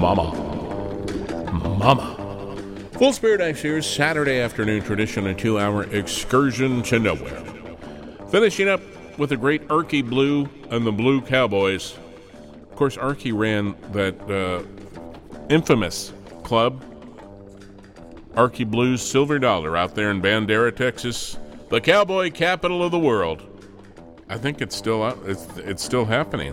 Mama. Full Spirit Ice here, Saturday afternoon tradition, a 2-hour excursion to nowhere. Finishing up with the great Archie Blue and the Blue Cowboys. Of course, Archie ran that infamous club, Archie Blues Silver Dollar, out there in Bandera, Texas, the cowboy capital of the world. I think it's still out. It's still happening.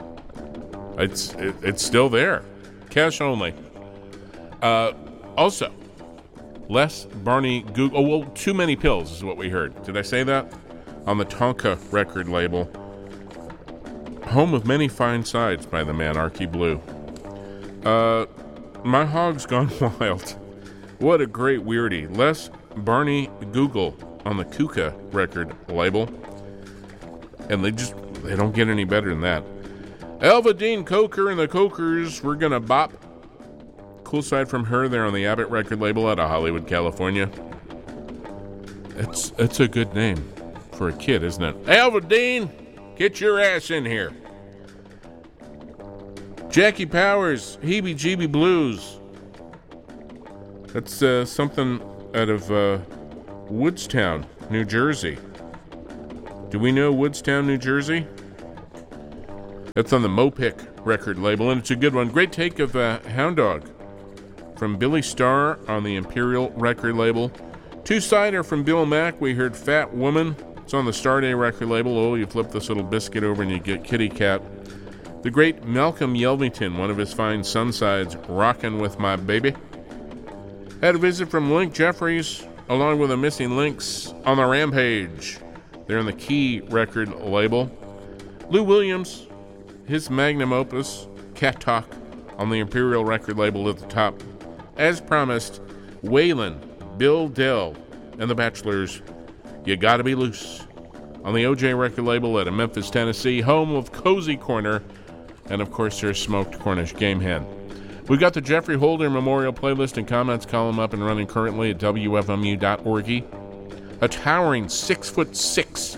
It's still there. Cash only. Also, less Barney Google. Oh, well, Too Many Pills is what we heard. Did I say that? On the Tonka record label. Home of Many Fine Sides by the man Archie Blue. My Hog's Gone Wild. What a great weirdie. Les Barney Google on the Kuka record label. And they don't get any better than that. Elva Dean Coker and the Cokers, We're Gonna Bop. Cool side from her there on the Abbott record label out of Hollywood, California. It's a good name for a kid, isn't it? Elva Dean, get your ass in here. Jackie Powers, Heebie Jeebie Blues. That's something out of Woodstown, New Jersey. Do we know Woodstown, New Jersey? That's on the Mopic record label, and it's a good one. Great take of Hound Dog from Billy Starr on the Imperial record label. Two-sider from Bill Mack. We heard Fat Woman. It's on the Starday record label. Oh, you flip this little biscuit over and you get Kitty Cat. The great Malcolm Yelvington, one of his fine Sunsides, Rockin' With My Baby. Had a visit from Link Jeffries, along with the Missing Links on the Rampage. They're on the Key record label. Lou Williams, his magnum opus, Cat Talk, on the Imperial record label at the top. As promised, Waylon, Bill Dell, and the Bachelors, You Gotta Be Loose, on the OJ record label out of Memphis, Tennessee, home of Cozy Corner, and of course their Smoked Cornish Game Hen. We've got the Jeffrey Holder Memorial Playlist and Comments column up and running currently at WFMU.org. A towering 6'6",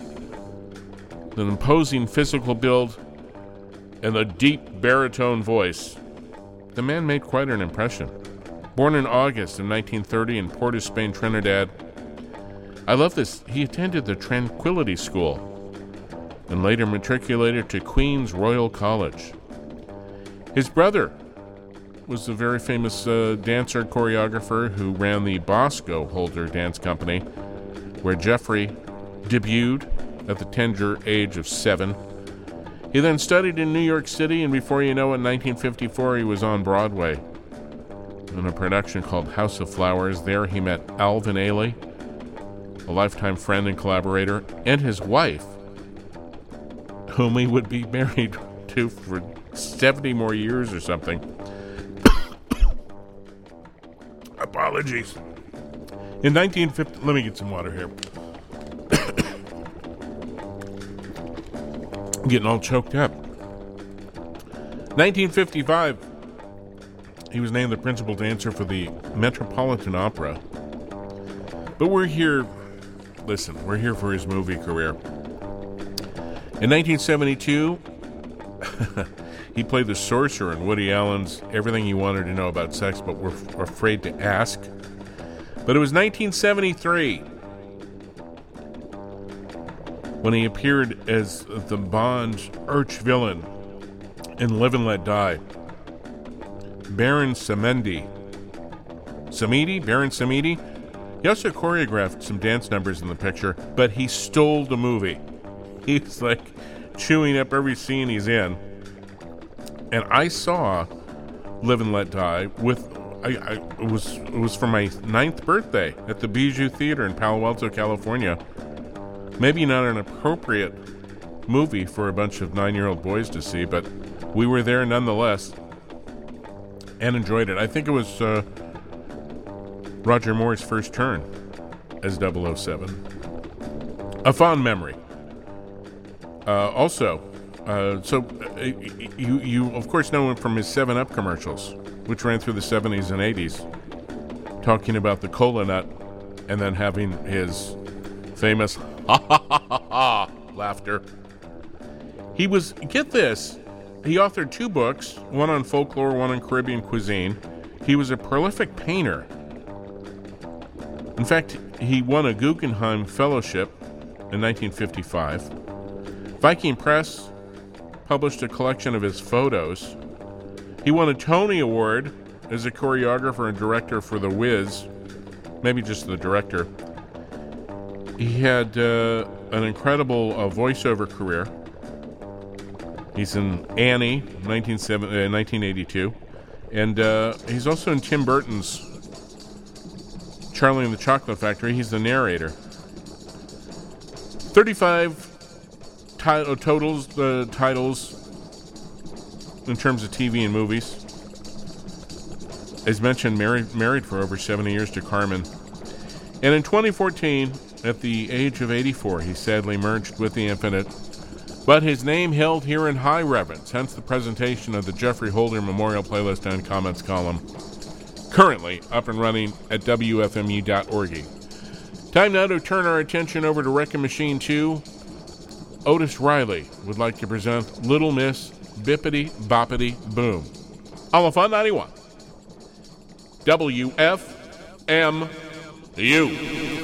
an imposing physical build, and a deep baritone voice. The man made quite an impression. Born in August of 1930 in Port of Spain, Trinidad. I love this. He attended the Tranquility School and later matriculated to Queen's Royal College. His brother was a very famous dancer choreographer who ran the Bosco Holder Dance Company, where Jeffrey debuted at the tender age of 7. He then studied in New York City, and before you know it, in 1954, he was on Broadway in a production called House of Flowers. There he met Alvin Ailey, a lifetime friend and collaborator, and his wife, whom he would be married to for 70 more years or something. Apologies. In 1950, let me get some water here. I'm getting all choked up. 1955, he was named the principal dancer for the Metropolitan Opera. But we're here for his movie career. In 1972, he played the sorcerer in Woody Allen's Everything You Wanted to Know About Sex But Were Afraid to Ask. But it was 1973 when he appeared as the Bond arch-villain in Live and Let Die. Baron Samedi. He also choreographed some dance numbers in the picture, but he stole the movie. He's like chewing up every scene he's in. And I saw Live and Let Die it was for my 9th birthday at the Bijou Theater in Palo Alto, California. Maybe not an appropriate movie for a bunch of 9-year-old boys to see, but we were there nonetheless and enjoyed it. I think it was Roger Moore's first turn as 007. A fond memory. You of course know him from his 7-Up commercials, which ran through the 70s and 80s, talking about the cola nut and then having his famous ha ha ha ha ha laughter. He was, get this, He authored 2 books, one on folklore, one on Caribbean cuisine. He was a prolific painter. In fact, he won a Guggenheim Fellowship in 1955. Viking Press published a collection of his photos. He won a Tony Award as a choreographer and director for The Wiz. Maybe just the director. He had an incredible voiceover career. He's in Annie, 1982. And he's also in Tim Burton's Charlie and the Chocolate Factory. He's the narrator. 35 titles in terms of TV and movies. As mentioned, married for over 70 years to Carmen. And in 2014, at the age of 84, he sadly merged with the infinite. But his name held here in high reverence, hence the presentation of the Jeffrey Holder Memorial Playlist and Comments column, currently up and running at WFMU.org. Time now to turn our attention over to Wrecking Machine 2. Otis Riley would like to present Little Miss Bippity Boppity Boom. On the Fun 91. WFMU.